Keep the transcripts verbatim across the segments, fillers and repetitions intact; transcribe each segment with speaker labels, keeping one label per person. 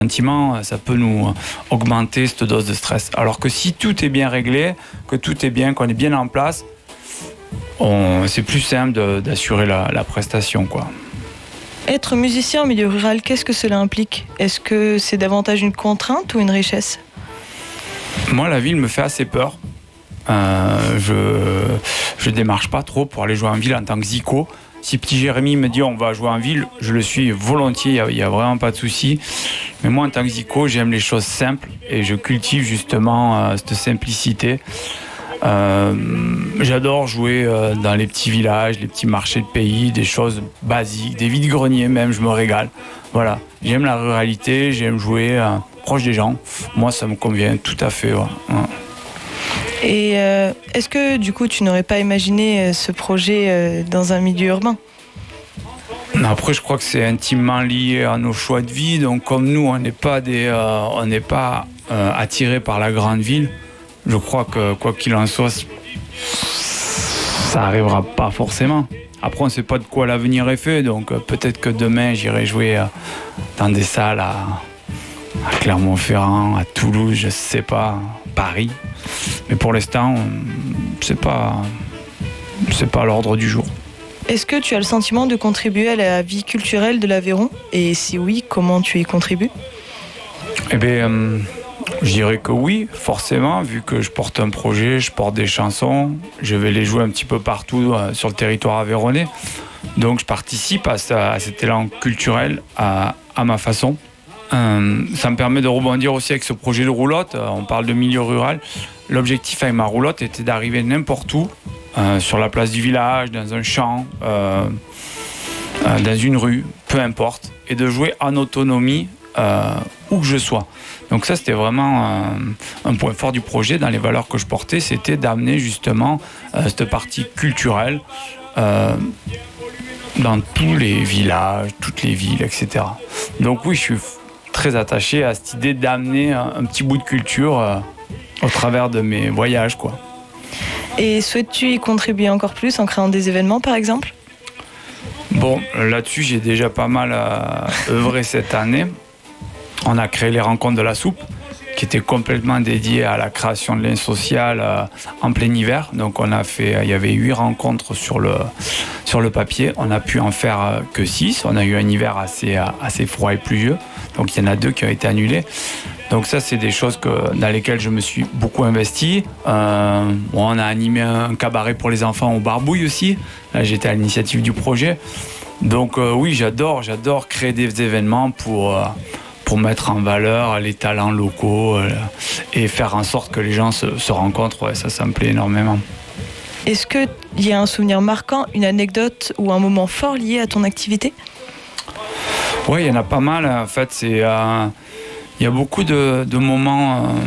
Speaker 1: Sentiment, ça peut nous augmenter cette dose de stress. Alors que si tout est bien réglé, que tout est bien, qu'on est bien en place, on, c'est plus simple de, d'assurer la, la prestation, quoi.
Speaker 2: Être musicien en milieu rural, qu'est-ce que cela implique ? Est-ce que c'est davantage une contrainte ou une richesse ?
Speaker 1: Moi, la ville me fait assez peur. Euh, je ne démarche pas trop pour aller jouer en ville en tant que zico. Si petit Jérémy me dit on va jouer en ville, je le suis volontiers, il n'y a, a vraiment pas de souci. Mais moi, en tant que zico, j'aime les choses simples et je cultive justement euh, cette simplicité. Euh, j'adore jouer euh, dans les petits villages, les petits marchés de pays, des choses basiques, des vides-greniers même, je me régale. Voilà, j'aime la ruralité, j'aime jouer euh, proche des gens. Moi, ça me convient tout à fait. Ouais. Ouais.
Speaker 2: Et euh, est-ce que du coup, tu n'aurais pas imaginé euh, ce projet euh, dans un milieu urbain ?
Speaker 1: Après, je crois que c'est intimement lié à nos choix de vie. Donc, comme nous, on n'est pas des, euh, on n'est pas euh, attirés par la grande ville. Je crois que quoi qu'il en soit, ça arrivera pas forcément. Après, on ne sait pas de quoi l'avenir est fait, donc euh, peut-être que demain, j'irai jouer euh, dans des salles à, à Clermont-Ferrand, à Toulouse, je sais pas, Paris. Mais pour l'instant, c'est pas, c'est pas à l'ordre du jour.
Speaker 2: Est-ce que tu as le sentiment de contribuer à la vie culturelle de l'Aveyron ? Et si oui, comment tu y contribues ?
Speaker 1: Eh bien, euh, je dirais que oui, forcément, vu que je porte un projet, je porte des chansons, je vais les jouer un petit peu partout euh, sur le territoire aveyronnais. Donc, je participe à, ça, à cet élan culturel à, à ma façon. Euh, ça me permet de rebondir aussi avec ce projet de roulotte. Euh, on parle de milieu rural. L'objectif avec ma roulotte était d'arriver n'importe où, euh, sur la place du village, dans un champ, euh, euh, dans une rue, peu importe, et de jouer en autonomie euh, où que je sois. Donc ça, c'était vraiment euh, un point fort du projet. Dans les valeurs que je portais, c'était d'amener justement euh, cette partie culturelle euh, dans tous les villages, toutes les villes, et cetera. Donc oui, je suis très attaché à cette idée d'amener un, un petit bout de culture euh, au travers de mes voyages, quoi.
Speaker 2: Et souhaites-tu y contribuer encore plus en créant des événements, par exemple ?
Speaker 1: Bon, là-dessus, j'ai déjà pas mal euh, œuvré cette année. On a créé les rencontres de la soupe, qui étaient complètement dédiées à la création de liens sociaux euh, en plein hiver. Donc, on a fait, il y avait huit rencontres sur le, sur le papier. On a pu en faire euh, que six. On a eu un hiver assez, euh, assez froid et pluvieux. Donc, il y en a deux qui ont été annulés. Donc ça, c'est des choses que, dans lesquelles je me suis beaucoup investi. Euh, bon, on a animé un cabaret pour les enfants au Barbouille aussi. Là, j'étais à l'initiative du projet. Donc euh, oui, j'adore, j'adore créer des événements pour, euh, pour mettre en valeur les talents locaux euh, et faire en sorte que les gens se, se rencontrent. Ouais, ça, ça me plaît énormément.
Speaker 2: Est-ce qu'il y a un souvenir marquant, une anecdote ou un moment fort lié à ton activité ?
Speaker 1: Oui, il y en a pas mal. En fait, c'est... Euh, Il y a beaucoup de, de moments euh,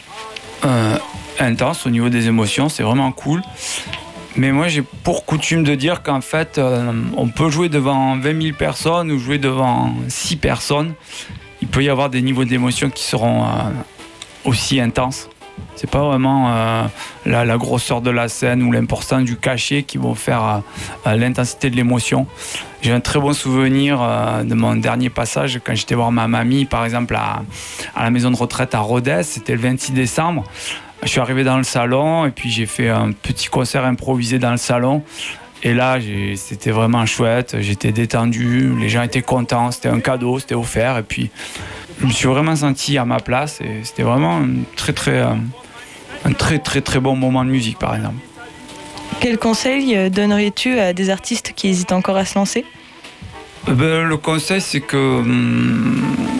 Speaker 1: euh, intenses au niveau des émotions, c'est vraiment cool. Mais moi, j'ai pour coutume de dire qu'en fait, euh, on peut jouer devant vingt mille personnes ou jouer devant six personnes. Il peut y avoir des niveaux d'émotion qui seront euh, aussi intenses. C'est pas vraiment euh, la, la grosseur de la scène ou l'importance du cachet qui vont faire euh, l'intensité de l'émotion. J'ai un très bon souvenir euh, de mon dernier passage quand j'étais voir ma mamie, par exemple, à, à la maison de retraite à Rodez. C'était le vingt-six décembre. Je suis arrivé dans le salon et puis j'ai fait un petit concert improvisé dans le salon. Et là, j'ai, c'était vraiment chouette. J'étais détendu, les gens étaient contents. C'était un cadeau, c'était offert. Et puis, je me suis vraiment senti à ma place. Et c'était vraiment un très, très, un très, très, très bon moment de musique, par exemple.
Speaker 2: Quel conseil donnerais-tu à des artistes qui hésitent encore à se lancer ?
Speaker 1: Ben, le conseil, c'est que, hum,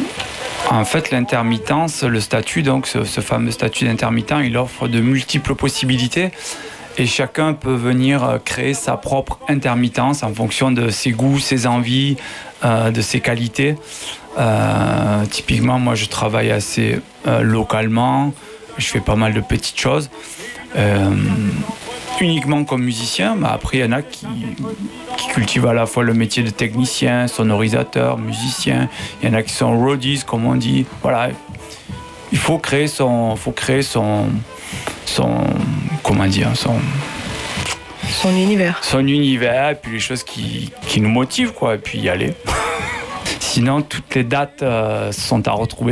Speaker 1: en fait, l'intermittence, le statut, donc ce, ce fameux statut d'intermittent, il offre de multiples possibilités. Et chacun peut venir créer sa propre intermittence en fonction de ses goûts, ses envies, euh, de ses qualités. Euh, typiquement, moi, je travaille assez euh, localement. Je fais pas mal de petites choses. Euh, uniquement comme musicien, mais après, il y en a qui, qui cultivent à la fois le métier de technicien, sonorisateur, musicien. Il y en a qui sont roadies, comme on dit. Voilà. Il faut créer son... Faut créer son, son comment dire, son,
Speaker 2: son univers.
Speaker 1: Son univers, et puis les choses qui, qui nous motivent, quoi, et puis y aller. Sinon, toutes les dates euh, sont à retrouver